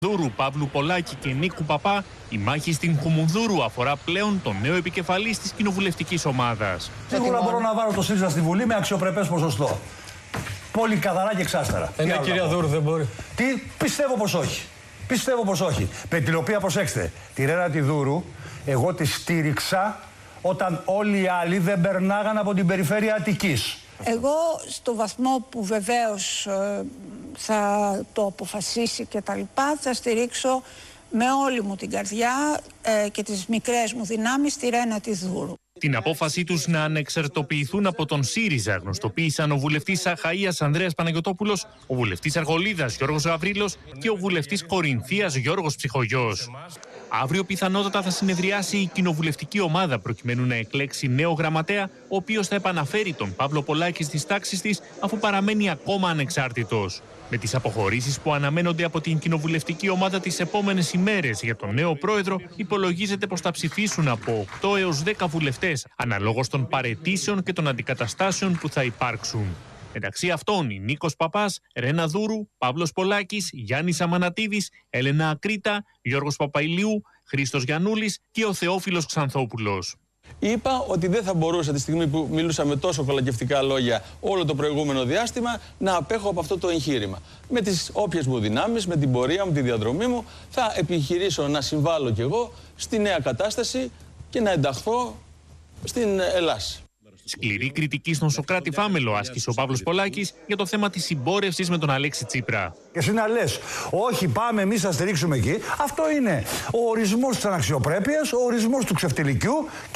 Δούρου, Παύλου Πολάκη και Νίκου Παπά, η μάχη στην Κουμουνδούρου αφορά πλέον τον νέο επικεφαλής της κοινοβουλευτικής ομάδας. Σίγουρα μπορώ να βάλω το ΣΥΡΙΖΑ στη Βουλή με αξιοπρεπές ποσοστό. Πολύ καθαρά και εξάστερα. Ναι, κυρία Δούρου, δεν μπορεί. Τι, πιστεύω πως όχι. Πιστεύω πως όχι. Με την οποία, προσέξτε, τη Ρένα τη Δούρου, εγώ τη στήριξα όταν όλοι οι άλλοι δεν περνάγαν από την περιφέρεια Αττικής. Εγώ στο βαθμό που βεβαίως θα το αποφασίσει και τα λοιπά, θα στηρίξω με όλη μου την καρδιά και τις μικρές μου δυνάμεις τη Ρένα τη Δούρου. Την απόφαση τους να ανεξαρτοποιηθούν από τον ΣΥΡΙΖΑ γνωστοποίησαν ο βουλευτής Αχαΐας Ανδρέας Παναγιωτόπουλος, ο βουλευτής Αργολίδας Γιώργος Γαβρίλος και ο βουλευτής Κορινθίας Γιώργος Ψυχογιός. Αύριο πιθανότατα θα συνεδριάσει η κοινοβουλευτική ομάδα προκειμένου να εκλέξει νέο γραμματέα, ο οποίος θα επαναφέρει τον Παύλο Πολάκη στις τάξεις της, αφού παραμένει ακόμα ανεξάρτητος. Με τις αποχωρήσεις που αναμένονται από την κοινοβουλευτική ομάδα τις επόμενες ημέρες για τον νέο πρόεδρο, υπολογίζεται πως θα ψηφίσουν από 8 έως 10 βουλευτές, αναλόγως των παραιτήσεων και των αντικαταστάσεων που θα υπάρξουν. Μεταξύ αυτών οι Νίκος Παπάς, Ρένα Δούρου, Παύλος Πολάκης, Γιάννης Αμανατίδης, Έλενα Ακρίτα, Γιώργος Παπαϊλιού, Χρήστος Γιαννούλης και ο Θεόφιλος Ξανθόπουλος. Είπα ότι δεν θα μπορούσα τη στιγμή που μιλούσα με τόσο κολακευτικά λόγια όλο το προηγούμενο διάστημα να απέχω από αυτό το εγχείρημα. Με τις όποιες μου δυνάμεις, με την πορεία μου, τη διαδρομή μου, θα επιχειρήσω να συμβάλλω κι εγώ στη νέα κατάσταση και να ενταχθώ στην Ελλάς. Σκληρή κριτική στον Σωκράτη Φάμελο άσκησε ο Παύλος Πολάκης για το θέμα της συμπόρευσης με τον Αλέξη Τσίπρα. Και εσύ να λες, όχι πάμε εμείς θα στηρίξουμε εκεί. Αυτό είναι ο ορισμός της αναξιοπρέπειας, ο ορισμός του ξεφτιλικιού και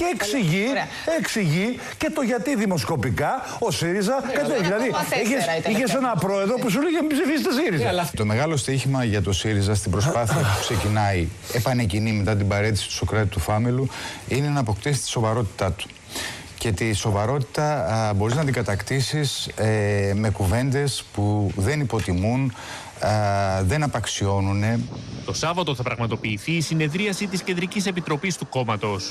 εξηγεί και το γιατί δημοσκοπικά ο ΣΥΡΙΖΑ κατέχει. Δηλαδή, είχες ένα πρόεδρο που σου λέγε μην ψηφίσετε ΣΥΡΙΖΑ. Το μεγάλο στοίχημα για το ΣΥΡΙΖΑ στην προσπάθεια που ξεκινάει επανεκκινεί μετά την παρέτηση του Σωκράτη του Φάμελου είναι να αποκτήσει τη σοβαρότητά του. Και τη σοβαρότητα μπορείς να την κατακτήσεις με κουβέντες που δεν υποτιμούν, δεν απαξιώνουν. Το Σάββατο θα πραγματοποιηθεί η συνεδρίαση της Κεντρικής Επιτροπής του κόμματος.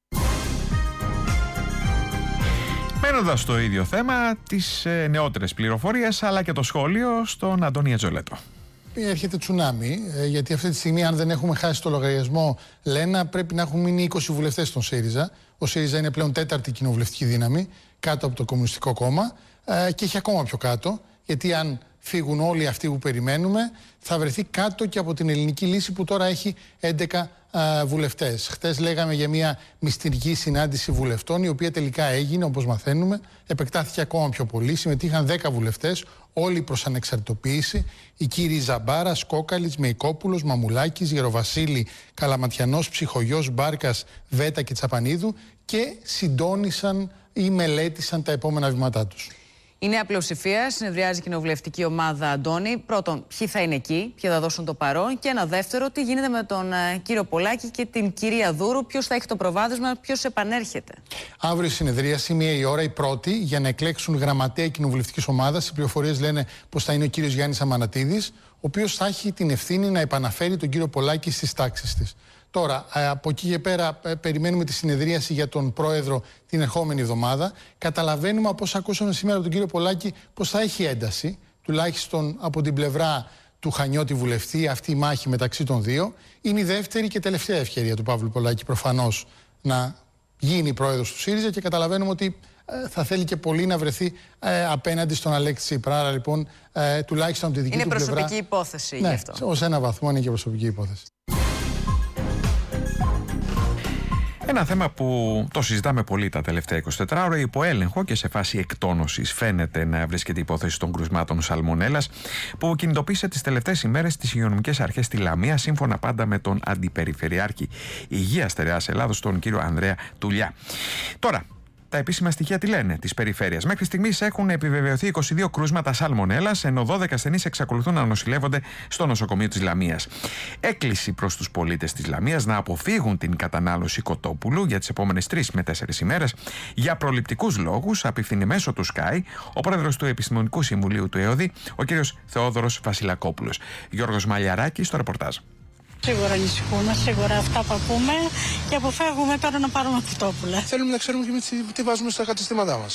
Μένοντας στο ίδιο θέμα, τις νεότερες πληροφορίες αλλά και το σχόλιο στον Αντώνη Ατζολέτο. Έρχεται τσουνάμι, γιατί αυτή τη στιγμή, αν δεν έχουμε χάσει το λογαριασμό, λένε πρέπει να έχουν μείνει 20 βουλευτές στον ΣΥΡΙΖΑ. Ο ΣΥΡΙΖΑ είναι πλέον τέταρτη κοινοβουλευτική δύναμη, κάτω από το Κομμουνιστικό Κόμμα, και έχει ακόμα πιο κάτω, γιατί αν φύγουν όλοι αυτοί που περιμένουμε, θα βρεθεί κάτω και από την ελληνική λύση που τώρα έχει 11 βουλευτές. Χτες λέγαμε για μια μυστηρική συνάντηση βουλευτών, η οποία τελικά έγινε, όπως μαθαίνουμε, επεκτάθηκε ακόμα πιο πολύ. Συμμετείχαν 10 βουλευτές, όλοι προς ανεξαρτητοποίηση. Οι κύριοι Ζαμπάρας, Κόκαλης, Μεϊκόπουλος, Μαμουλάκης, Γεροβασίλη, Καλαματιανός, Ψυχογιός, Μπάρκας, Βέτα και Τσαπανίδου, και συντόνισαν ή μελέτησαν τα επόμενα βήματά τους. Η νέα πλειοψηφία συνεδριάζει η κοινοβουλευτική ομάδα, Αντώνη. Πρώτον, ποιοι θα είναι εκεί, ποιοι θα δώσουν το παρόν. Και ένα δεύτερο, τι γίνεται με τον κύριο Πολάκη και την κυρία Δούρου, ποιος θα έχει το προβάδισμα, ποιος επανέρχεται. Αύριο συνεδρίαση, 1 η ώρα, η πρώτη, για να εκλέξουν γραμματέα κοινοβουλευτικής ομάδας. Οι πληροφορίες λένε πως θα είναι ο κύριος Γιάννης Αμανατίδης, ο οποίος θα έχει την ευθύνη να επαναφέρει τον κύριο Πολάκη στις τάξεις της. Τώρα, από εκεί και πέρα, περιμένουμε τη συνεδρίαση για τον πρόεδρο την ερχόμενη εβδομάδα. Καταλαβαίνουμε από όσα ακούσαμε σήμερα από τον κύριο Πολάκη πως θα έχει ένταση, τουλάχιστον από την πλευρά του Χανιώτη βουλευτή, αυτή η μάχη μεταξύ των δύο. Είναι η δεύτερη και τελευταία ευκαιρία του Παύλου Πολάκη προφανώς να γίνει πρόεδρος του ΣΥΡΙΖΑ, και καταλαβαίνουμε ότι θα θέλει και πολύ να βρεθεί απέναντι στον Αλέξη Τσίπρα. Άρα λοιπόν, τουλάχιστον από τη δική του πλευρά. Είναι προσωπική υπόθεση γι' αυτό. Ως ένα βαθμό είναι και προσωπική υπόθεση. Ένα θέμα που το συζητάμε πολύ τα τελευταία 24 ώρα, υπό έλεγχο και σε φάση εκτόνωσης φαίνεται να βρίσκεται η υπόθεση των κρουσμάτων σαλμονέλας, που κινητοποίησε τις τελευταίες ημέρες τις υγειονομικές αρχές στη Λαμία, σύμφωνα πάντα με τον Αντιπεριφερειάρχη Υγείας Στερεάς Ελλάδος, τον κύριο Ανδρέα Τουλιά. Τώρα, τα επίσημα στοιχεία τι λένε της περιφέρειας. Μέχρι στιγμής έχουν επιβεβαιωθεί 22 κρούσματα σαλμονέλας, ενώ 12 ασθενείς εξακολουθούν να νοσηλεύονται στο νοσοκομείο της Λαμίας. Έκκληση προς τους πολίτες της Λαμίας να αποφύγουν την κατανάλωση κοτόπουλου για τις επόμενες 3 με 4 ημέρες. Για προληπτικούς λόγους, απευθύνει μέσω του ΣΚΑΙ ο πρόεδρος του Επιστημονικού Συμβουλίου του ΕΟΔΗ, ο κύριος Θεόδωρος Βασιλακόπουλος. Γιώργος Μαλιαράκης στο ρεπορτάζ. Σίγουρα ανησυχούμε, σίγουρα αυτά που ακούμε, και αποφεύγουμε τώρα να πάρουμε κοτόπουλα. Θέλουμε να ξέρουμε και τι βάζουμε στα καταστήματά μας.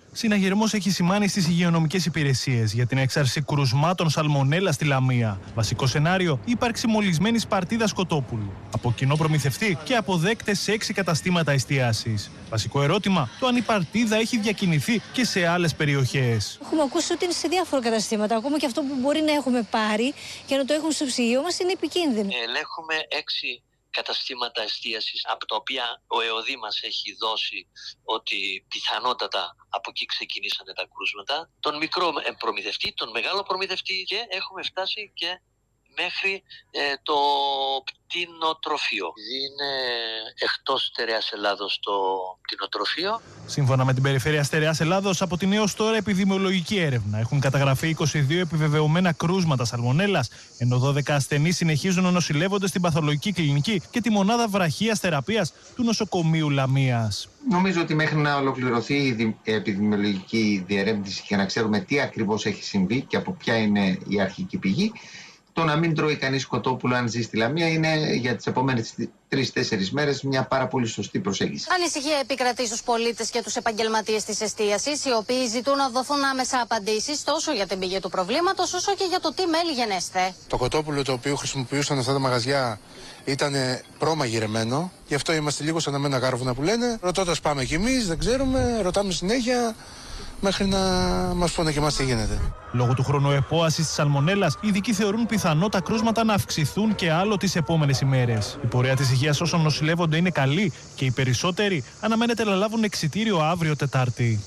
Συναγερμός έχει σημάνει στις υγειονομικές υπηρεσίες για την έξαρση κρουσμάτων σαλμονέλα στη Λαμία. Βασικό σενάριο, ύπαρξη μολυσμένης παρτίδας κοτόπουλου. Από κοινό προμηθευτή και αποδέκτες σε 6 καταστήματα εστίασης. Βασικό ερώτημα, το αν η παρτίδα έχει διακινηθεί και σε άλλες περιοχές. Έχουμε ακούσει ότι είναι σε διάφορα καταστήματα. Ακόμα και αυτό που μπορεί να έχουμε πάρει και να το έχουν στο ψυγείο μας είναι επικίνδυνο. Ελέγχουμε 6 καταστήματα εστίασης, από τα οποία ο ΕΟΔΗ μας έχει δώσει ότι πιθανότατα από εκεί ξεκινήσανε τα κρούσματα, τον μικρό προμηθευτή, τον μεγάλο προμηθευτή, και έχουμε φτάσει και μέχρι το κτηνοτροφείο. Είναι εκτός στερεάς Ελλάδος το κτηνοτροφείο. Σύμφωνα με την Περιφέρεια Στερεάς Ελλάδος, από την έως τώρα επιδημιολογική έρευνα έχουν καταγραφεί 22 επιβεβαιωμένα κρούσματα σαλμονέλας, ενώ 12 ασθενείς συνεχίζουν να νοσηλεύονται στην παθολογική κλινική και τη μονάδα βραχίας θεραπείας του νοσοκομείου Λαμίας. Νομίζω ότι μέχρι να ολοκληρωθεί η επιδημιολογική διερεύνηση και να ξέρουμε τι ακριβώς έχει συμβεί και από ποια είναι η αρχική πηγή, το να μην τρώει κανείς κοτόπουλο αν ζει στη Λαμία είναι για τις επόμενες 3-4 μέρες μια πάρα πολύ σωστή προσέγγιση. Ανησυχία επικρατεί στους πολίτες και τους επαγγελματίες της εστίασης, οι οποίοι ζητούν να δοθούν άμεσα απαντήσεις τόσο για την πηγή του προβλήματος όσο και για το τι μέλι γενέστε. Το κοτόπουλο το οποίο χρησιμοποιούσαν αυτά τα μαγαζιά ήταν προμαγειρεμένο, γι' αυτό είμαστε λίγο σαν ένα γάρβουνα που λένε. Ρωτώντας πάμε κι εμείς, δεν ξέρουμε, ρωτάμε συνέχεια. Μέχρι να μας πούνε και εμάς τι γίνεται. Λόγω του χρονοεπόασης της σαλμονέλας, οι ειδικοί θεωρούν πιθανό τα κρούσματα να αυξηθούν και άλλο τις επόμενες ημέρες. Η πορεία της υγείας όσων νοσηλεύονται είναι καλή και οι περισσότεροι αναμένεται να λάβουν εξιτήριο αύριο Τετάρτη.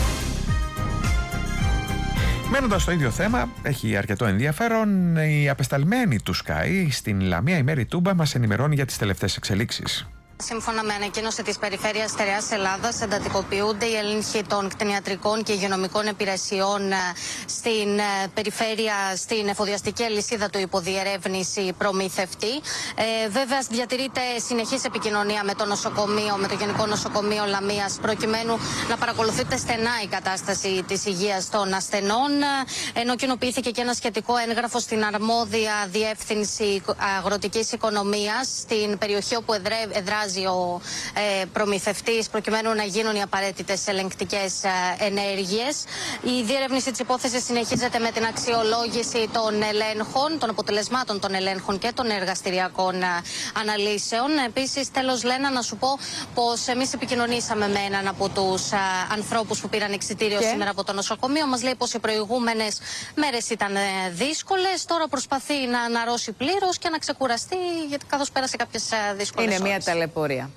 Μένοντας στο ίδιο θέμα, έχει αρκετό ενδιαφέρον. Η απεσταλμένη του Sky στην Λαμία, η Μέρη Τούμπα, μας ενημερώνει για τις τελευταίες εξελίξεις. Σύμφωνα με ανακοίνωση της Περιφέρειας Στερεάς Ελλάδας, εντατικοποιούνται οι έλεγχοι των κτηνιατρικών και υγειονομικών υπηρεσιών στην περιφέρεια, στην εφοδιαστική αλυσίδα του υποδιερεύνηση προμηθευτή. Βέβαια, διατηρείται συνεχής επικοινωνία με το νοσοκομείο, με το Γενικό Νοσοκομείο Λαμίας, προκειμένου να παρακολουθείται στενά η κατάσταση της υγείας των ασθενών. Ενώ κοινοποιήθηκε και ένα σχετικό έγγραφο στην αρμόδια Διεύθυνση Αγροτικής Οικονομίας, στην περιοχή όπου εδράζει ο προμηθευτής, προκειμένου να γίνουν οι απαραίτητες ελεγκτικές ενέργειες. Η διερεύνηση της υπόθεσης συνεχίζεται με την αξιολόγηση των ελέγχων, των αποτελεσμάτων των ελέγχων και των εργαστηριακών αναλύσεων. Επίσης, τέλος, Λένα, να σου πω πως εμείς επικοινωνήσαμε με έναν από τους ανθρώπους που πήραν εξιτήριο σήμερα από το νοσοκομείο. Μας λέει πως οι προηγούμενες μέρες ήταν δύσκολες. Τώρα προσπαθεί να αναρρώσει πλήρως και να ξεκουραστεί, γιατί καθώς πέρασε κάποιες δύσκολες ώρες. Είναι μια ταλαιπωρία.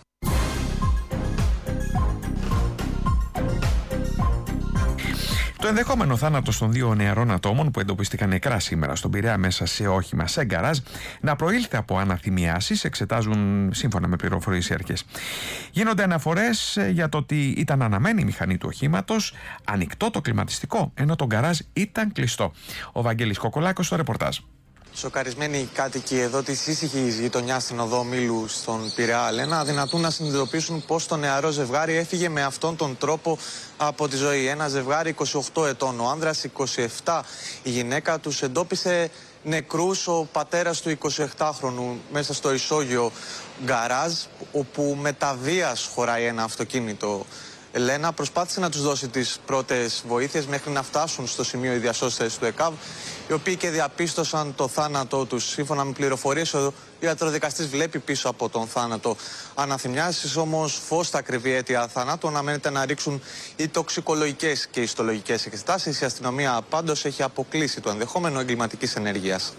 Το ενδεχόμενο θάνατος των 2 νεαρών ατόμων που εντοπίστηκαν νεκρά σήμερα στον Πειραιά μέσα σε όχημα σε γκαράζ να προήλθε από αναθυμιάσεις εξετάζουν σύμφωνα με πληροφορίες οι αρχές. Γίνονται αναφορές για το ότι ήταν αναμένη η μηχανή του οχήματος, ανοιχτό το κλιματιστικό, ενώ το γκαράζ ήταν κλειστό. Ο Βαγγέλης Κοκολάκος στο ρεπορτάζ. Σοκαρισμένοι κάτοικοι εδώ της ήσυχης γειτονιάς στην οδό Μήλου στον Πειραιά, Λένα, αδυνατούν να συνειδητοποιήσουν πως το νεαρό ζευγάρι έφυγε με αυτόν τον τρόπο από τη ζωή. Ένα ζευγάρι 28 ετών, ο άνδρας 27, η γυναίκα τους εντόπισε νεκρούς ο πατέρας του 27χρονου μέσα στο ισόγειο γκαράζ, όπου με τα βίας χωράει ένα αυτοκίνητο. Λένα προσπάθησε να τους δώσει τις πρώτες βοήθειες μέχρι να φτάσουν στο σημείο οι διασώστες του ΕΚΑΒ, οι οποίοι και διαπίστωσαν το θάνατό τους. Σύμφωνα με πληροφορίες, ο ιατροδικαστής βλέπει πίσω από τον θάνατο αναθυμιάσεις, όμως φως στα ακριβή αίτια θανάτου αναμένεται να ρίξουν οι τοξικολογικές και ιστολογικές εξετάσεις. Η αστυνομία πάντως έχει αποκλείσει το ενδεχόμενο εγκληματικής ενέργειας.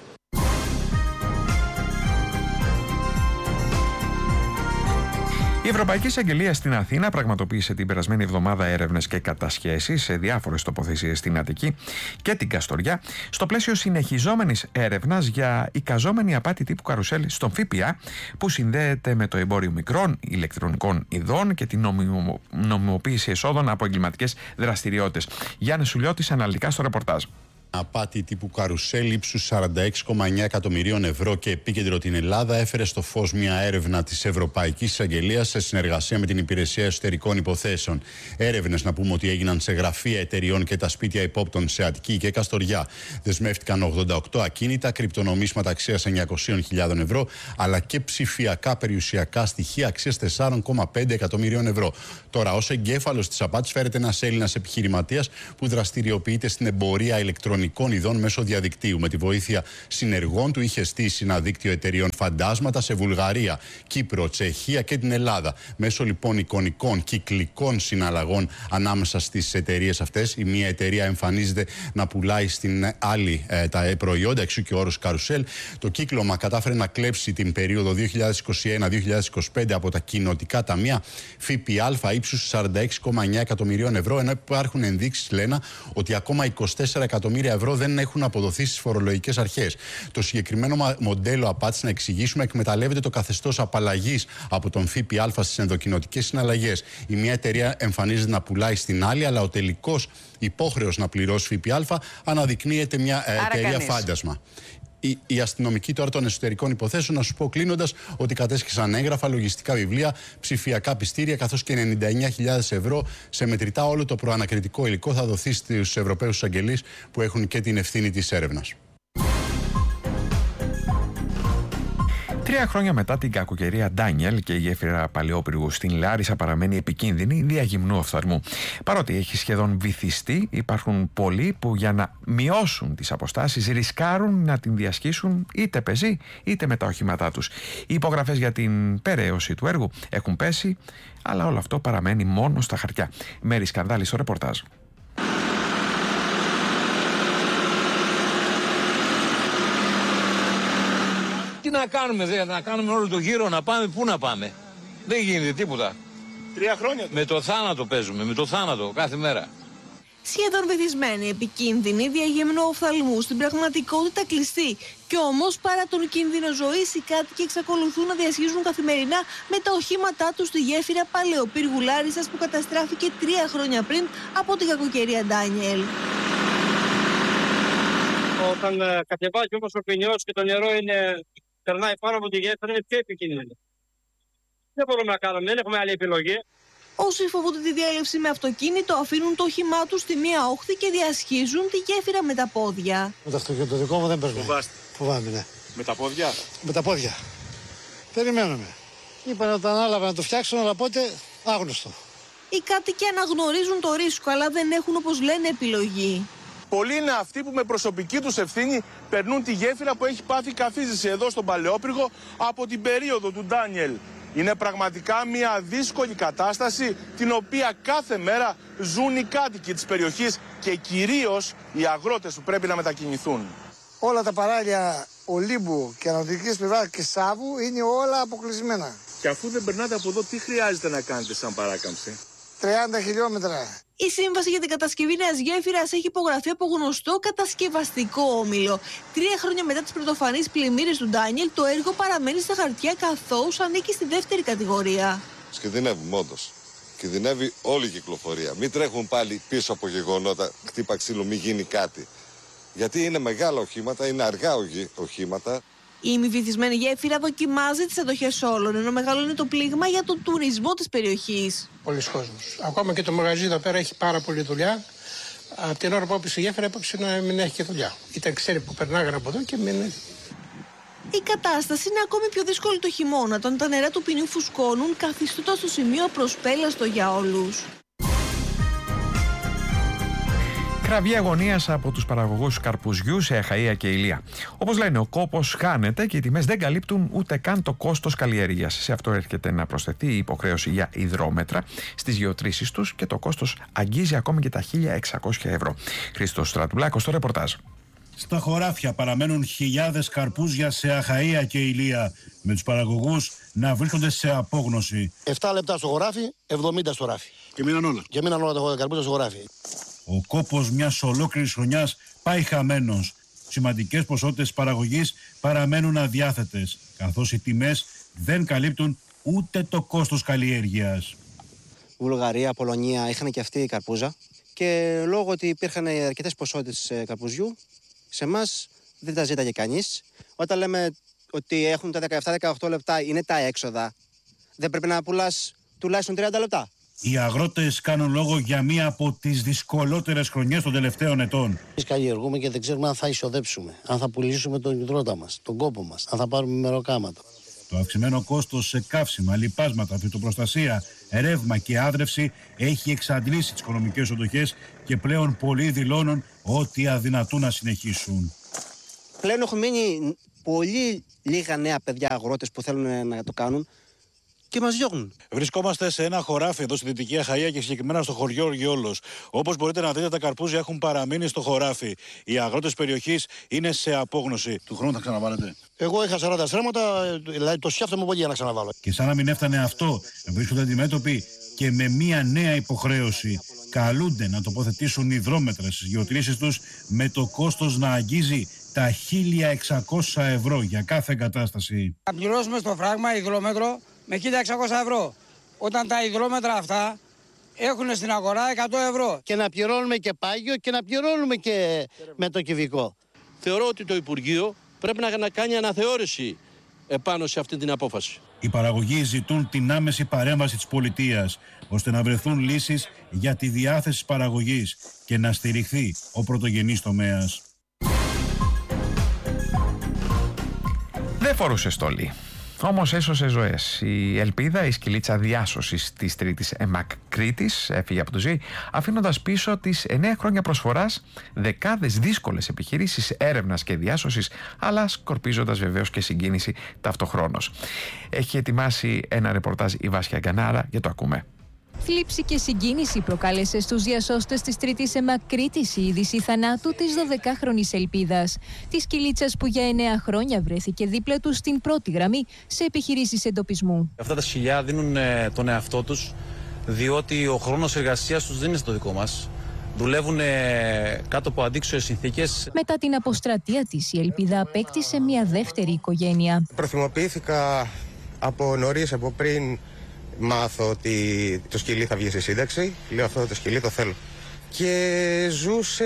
Η Ευρωπαϊκή Εισαγγελία στην Αθήνα πραγματοποίησε την περασμένη εβδομάδα έρευνες και κατασχέσεις σε διάφορες τοποθεσίες στην Αττική και την Καστοριά, στο πλαίσιο συνεχιζόμενης έρευνας για εικαζόμενη απάτη τύπου καρουσέλ στον ΦΠΑ, που συνδέεται με το εμπόριο μικρών ηλεκτρονικών ειδών και την νομιμοποίηση εσόδων από εγκληματικές δραστηριότητες. Γιάννης Σουλιώτης αναλυτικά στο ρεπορτάζ. Απάτη τύπου καρουσέλ ύψους 46,9 εκατομμυρίων ευρώ και επίκεντρο την Ελλάδα έφερε στο φως μια έρευνα της Ευρωπαϊκής Εισαγγελίας σε συνεργασία με την Υπηρεσία Εσωτερικών Υποθέσεων. Έρευνες, να πούμε ότι έγιναν σε γραφεία εταιριών και τα σπίτια υπόπτων σε Αττική και Καστοριά. Δεσμεύτηκαν 88 ακίνητα, κρυπτονομίσματα αξίας 900.000 ευρώ, αλλά και ψηφιακά περιουσιακά στοιχεία αξίας 4,5 εκατομμυρίων ευρώ. Τώρα, ως εγκέφαλος της απάτης φέρεται ένας Έλληνας επιχειρηματίας που δραστηριοποιείται στην εμπορία ηλεκτρονικών ειδών μέσω διαδικτύου. Με τη βοήθεια συνεργών του είχε στήσει ένα δίκτυο εταιριών φαντάσματα σε Βουλγαρία, Κύπρο, Τσεχία και την Ελλάδα. Μέσω λοιπόν εικονικών, κυκλικών συναλλαγών ανάμεσα στις εταιρείες αυτές, η μία εταιρεία εμφανίζεται να πουλάει στην άλλη τα προϊόντα, εξού και ο όρος καρουσέλ. Το κύκλωμα κατάφερε να κλέψει την περίοδο 2021-2025 από τα κοινοτικά ταμεία ΦΠΑ ύψους 46,9 εκατομμυρίων ευρώ, ενώ υπάρχουν ενδείξεις, λένε, ότι ακόμα 24 εκατομμύρια ευρώ δεν έχουν αποδοθεί στις φορολογικές αρχές. Το συγκεκριμένο μοντέλο απάτης, να εξηγήσουμε, εκμεταλλεύεται το καθεστώς απαλλαγής από τον ΦΠΑ στις ενδοκοινοτικές συναλλαγές. Η μία εταιρεία εμφανίζεται να πουλάει στην άλλη, αλλά ο τελικός υπόχρεος να πληρώσει ΦΠΑ αναδεικνύεται μια εταιρεία φάντασμα. Οι αστυνομικοί τώρα των εσωτερικών υποθέσεων, να σου πω κλείνοντας, ότι κατέσχεσαν έγγραφα, λογιστικά βιβλία, ψηφιακά πιστήρια, καθώς και 99.000 ευρώ σε μετρητά. Όλο το προανακριτικό υλικό θα δοθεί στους Ευρωπαίους εισαγγελείς που έχουν και την ευθύνη της έρευνας. 3 χρόνια μετά την κακοκαιρία Ντάνιελ και η γέφυρα Παλαιόπυργου στην Λάρισα παραμένει επικίνδυνη δια γυμνού οφθαλμού. Παρότι έχει σχεδόν βυθιστεί, υπάρχουν πολλοί που για να μειώσουν τις αποστάσεις ρισκάρουν να την διασχίσουν είτε πεζοί είτε με τα οχήματά τους. Οι υπογραφές για την περαίωση του έργου έχουν πέσει, αλλά όλο αυτό παραμένει μόνο στα χαρτιά. Μέρη Σκανδάλη στο ρεπορτάζ. Τι να κάνουμε, να κάνουμε όλο το γύρο, να πάμε, πού να πάμε. Δεν γίνεται τίποτα. 3 χρόνια. Με το θάνατο παίζουμε, με το θάνατο κάθε μέρα. Σχεδόν βυθισμένη, επικίνδυνη, διαγυμνού οφθαλμού, στην πραγματικότητα κλειστή. Κι όμως, παρά τον κίνδυνο ζωής, οι κάτοικοι εξακολουθούν να διασχίζουν καθημερινά με τα οχήματά τους στη γέφυρα Παλαιοπύργου Λάρισσας που καταστράφηκε 3 χρόνια πριν από την κακοκαιρία Ντάνιελ. Όταν κατεβάζει όμως ο πινιός και το νερό περνάει πάνω από τη γέφυρα, είναι πιο επικίνδυνο. Δεν μπορούμε να κάνουμε, δεν έχουμε άλλη επιλογή. Όσοι φοβούνται τη διέλευση με αυτοκίνητο αφήνουν το όχημά τους στη μία όχθη και διασχίζουν τη γέφυρα με τα πόδια. Με το αυτοκίνητο δικό μου δεν παίρνω. Φοβάμαι, ναι. Με τα πόδια? Με τα πόδια. Περιμένουμε. Είπα να το ανάλαβα να το φτιάξουν, αλλά πότε άγνωστο. Οι κάτοικοι αναγνωρίζουν το ρίσκο, αλλά δεν έχουν, όπως λένε, επιλογή. Πολλοί είναι αυτοί που με προσωπική τους ευθύνη περνούν τη γέφυρα που έχει πάθει καφίζηση εδώ στον Παλαιόπυργο από την περίοδο του Ντάνιελ. Είναι πραγματικά μια δύσκολη κατάσταση την οποία κάθε μέρα ζουν οι κάτοικοι της περιοχής και κυρίως οι αγρότες που πρέπει να μετακινηθούν. Όλα τα παράλια Ολύμπου και ανατολικής πλευράς και Σάβου είναι όλα αποκλεισμένα. Και αφού δεν περνάτε από εδώ, τι χρειάζεται να κάνετε σαν παράκαμψη? 30 χιλιόμετρα. Η σύμβαση για την κατασκευή νέας γέφυρας έχει υπογραφεί από γνωστό κατασκευαστικό όμιλο. 3 χρόνια μετά τις πρωτοφανείς πλημμύρες του Ντάνιελ, το έργο παραμένει στα χαρτιά καθώς ανήκει στη δεύτερη κατηγορία. Κινδυνεύουμε όντως. Κινδυνεύει όλη η κυκλοφορία. Μην τρέχουν πάλι πίσω από γεγονότα, χτύπα ξύλο, μην γίνει κάτι. Γιατί είναι μεγάλα οχήματα, είναι αργά οχήματα. Η ημιβυθισμένη γέφυρα δοκιμάζει τις αντοχές όλων, ενώ μεγάλο είναι το πλήγμα για τον τουρισμό της περιοχής. Πολλοί κόσμος. Ακόμα και το μαγαζί εδώ πέρα έχει πάρα πολλή δουλειά. Από την ώρα που έπεσε η γέφυρα έπαιξε να μην έχει και δουλειά. Ήταν ξέρει που περνάγανε από εδώ και μην έχει. Η κατάσταση είναι ακόμη πιο δύσκολη το χειμώνα, όταν τα νερά του ποινιού φουσκώνουν, καθιστώντας το σημείο απροσπέλαστο για όλους. Κραυγή αγωνίας από τους παραγωγούς καρπουζιού σε Αχαΐα και Ηλία. Όπως λένε, ο κόπος χάνεται και οι τιμές δεν καλύπτουν ούτε καν το κόστος καλλιέργειας. Σε αυτό έρχεται να προσθεθεί η υποχρέωση για υδρόμετρα στις γεωτρήσεις τους και το κόστος αγγίζει ακόμη και τα 1.600 ευρώ. Χρήστος Στρατουλάκος στο ρεπορτάζ. Στα χωράφια παραμένουν χιλιάδες καρπούζια σε Αχαΐα και Ηλία, με τους παραγωγούς να βρίσκονται σε απόγνωση. 7 λεπτά στο χωράφι, 70 στο ράφι. Και μείναν όλα. Και μείναν όλα τα καρπούζια στο χωράφι. Ο κόπος μιας ολόκληρης χρονιάς πάει χαμένος. Σημαντικές ποσότητες παραγωγής παραμένουν αδιάθετες, καθώς οι τιμές δεν καλύπτουν ούτε το κόστος καλλιέργειας. Βουλγαρία, Πολωνία είχαν και αυτή η καρπούζα και λόγω ότι υπήρχαν αρκετές ποσότητες καρπουζιού, σε εμάς δεν τα ζήταγε κανείς. Όταν λέμε ότι έχουν τα 17-18 λεπτά είναι τα έξοδα, δεν πρέπει να πουλάς τουλάχιστον 30 λεπτά. Οι αγρότες κάνουν λόγο για μία από τις δυσκολότερες χρονιές των τελευταίων ετών. Εμείς καλλιεργούμε και δεν ξέρουμε αν θα εισοδέψουμε, αν θα πουλήσουμε τον υδρότα μας, τον κόπο μας, αν θα πάρουμε μεροκάματα. Το αυξημένο κόστος σε καύσιμα, λιπάσματα, φυτοπροστασία, ρεύμα και άδρευση έχει εξαντλήσει τις οικονομικές οντοχές και πλέον πολλοί δηλώνουν ότι αδυνατούν να συνεχίσουν. Πλέον έχουν μείνει πολύ λίγα νέα παιδιά αγρότες που θέλουν να το κάνουν και μας διώχνουν. Βρισκόμαστε σε ένα χωράφι εδώ στη Δυτική Αχαΐα και συγκεκριμένα στο χωριό Οργιόλος. Όπως μπορείτε να δείτε, τα καρπούζια έχουν παραμείνει στο χωράφι. Οι αγρότες περιοχής είναι σε απόγνωση. Του χρόνου θα ξαναβάλετε? Εγώ είχα 40 στρέμματα, δηλαδή το σκέφτομαι πολύ για να ξαναβάλω. Και σαν να μην έφτανε αυτό, βρίσκονται αντιμέτωποι και με μία νέα υποχρέωση. Καλούνται να τοποθετήσουν υδρόμετρα στις γεωτρήσεις τους με το κόστος να αγγίζει τα 1.600 ευρώ για κάθε εγκατάσταση. Θα πληρώσουμε στο φράγμα υδρόμετρο με 1.600 ευρώ. Όταν τα υδρόμετρα αυτά έχουν στην αγορά 100 ευρώ. Και να πληρώνουμε και πάγιο και να πληρώνουμε και με το κυβικό. Θεωρώ ότι το Υπουργείο πρέπει να κάνει αναθεώρηση επάνω σε αυτή την απόφαση. Οι παραγωγοί ζητούν την άμεση παρέμβαση της πολιτείας, ώστε να βρεθούν λύσεις για τη διάθεση της παραγωγής και να στηριχθεί ο πρωτογενής τομέας. Δεν φορούσε στολή. Όμως έσωσε ζωές. Η Ελπίδα, η σκυλίτσα διάσωσης της τρίτης ΕΜΑΚ Κρήτης, έφυγε από το ΖΕΙ, αφήνοντας πίσω τις 9 χρόνια προσφοράς, δεκάδες δύσκολες επιχειρήσεις έρευνας και διάσωσης, αλλά σκορπίζοντας βεβαίως και συγκίνηση ταυτοχρόνως. Έχει ετοιμάσει ένα ρεπορτάζ η Βάσια Γκανάρα, για το ακούμε. Θλίψη και συγκίνηση προκάλεσε στους διασώστες της τρίτης ΕΜΑΚ Κρήτης η είδηση θανάτου της 12χρονης Ελπίδας, της σκυλίτσας που για 9 χρόνια βρέθηκε δίπλα του στην πρώτη γραμμή σε επιχειρήσεις εντοπισμού. Αυτά τα σκυλιά δίνουν τον εαυτό τους, διότι ο χρόνος εργασίας τους δεν είναι στο δικό μας. Δουλεύουν κάτω από αντίξωες συνθήκες. Μετά την αποστρατεία της, η Ελπίδα απέκτησε μια δεύτερη οικογένεια. Προθυμοποιήθηκα από νωρίς, από πριν μάθω ότι το σκυλί θα βγει στη σύνταξη. Λέω αυτό το σκυλί το θέλω. Και ζούσε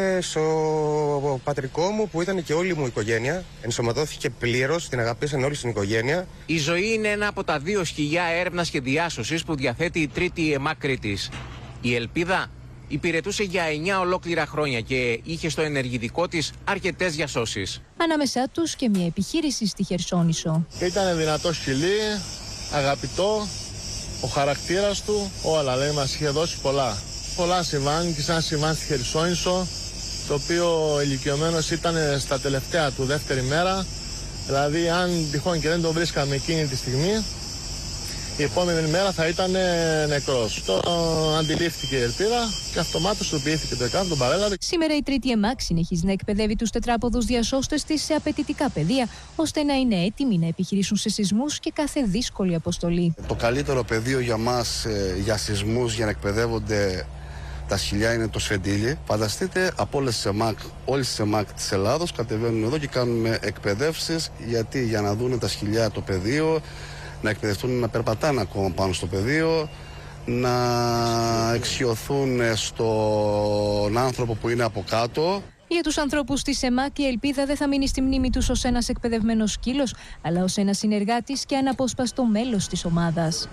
στο πατρικό μου που ήταν και όλη μου η οικογένεια. Ενσωματώθηκε πλήρως, την αγαπήσαν όλη στην οικογένεια. Η ζωή είναι ένα από τα 2 σκυλιά έρευνας και διάσωσης που διαθέτει η τρίτη ΕΜΑΚ Κρήτης. Η Ελπίδα υπηρετούσε για 9 ολόκληρα χρόνια και είχε στο ενεργητικό της αρκετές διασώσεις. Ανάμεσά τους και μια επιχείρηση στη Χερσόνησο. Ήταν δυνατό σκυλί, αγαπητό, ο χαρακτήρας του, όλα λέει, μας είχε δώσει πολλά. Πολλά συμβάν και σαν συμβάν στη Χερσόνησο, το οποίο ο ηλικιωμένος ήταν στα τελευταία του δεύτερη μέρα. Δηλαδή αν τυχόν και δεν τον βρίσκαμε εκείνη τη στιγμή, η επόμενη μέρα θα ήταν νεκρός. Το αντιλήφθηκε η Ελπίδα και αυτομάτως του ποιήθηκε το ΕΚΑΒ, τον παρέλαβε. Σήμερα η τρίτη ΕΜΑΚ συνεχίζει να εκπαιδεύει τους τετράποδους διασώστες της σε απαιτητικά πεδία, ώστε να είναι έτοιμοι να επιχειρήσουν σε σεισμούς και κάθε δύσκολη αποστολή. Το καλύτερο πεδίο για μας, για σεισμούς, για να εκπαιδεύονται τα σκυλιά, είναι το Σφεντήλι. Φανταστείτε, από όλες τις ΕΜΑΚ της Ελλάδος κατεβαίνουν εδώ και κάνουμε εκπαιδεύσεις, γιατί για να δουν τα σκυλιά το πεδίο, να εκπαιδευτούν να περπατάνε ακόμα πάνω στο πεδίο, να εξιωθούν στον άνθρωπο που είναι από κάτω. Για τους ανθρώπους της ΕΜΑΚ η Ελπίδα δεν θα μείνει στη μνήμη τους ως ένας εκπαιδευμένος σκύλος, αλλά ως ένας συνεργάτης και αναπόσπαστο μέλος της ομάδας.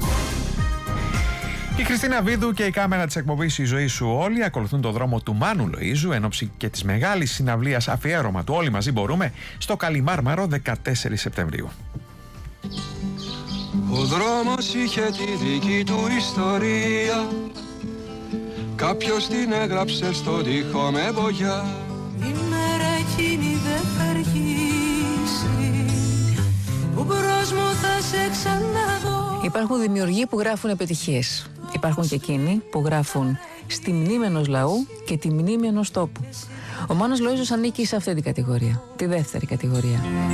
Η Χριστίνα Βίδου και η κάμερα της εκπομπής «Η ζωή σου όλοι» ακολουθούν το δρόμο του Μάνου Λοΐζου εν ώψη και της μεγάλης συναυλίας αφιέρωμα του «Όλοι μαζί μπορούμε» στο Καλιμάρμαρο 14 Σεπτεμβρίου. Ο δρόμος είχε τη δική του ιστορία, κάποιος την έγραψε στο τοίχο με μπογιά. Η μέρα εκείνη δεν θα αργήσει, που μπρος μου θα σε ξαναδώ. Υπάρχουν δημιουργοί που γράφουν επιτυχίες. Υπάρχουν και εκείνοι που γράφουν στη μνήμη ενός λαού και τη μνήμη ενός τόπου. Ο Μάνος Λοΐζος ανήκει σε αυτή την κατηγορία, τη δεύτερη κατηγορία.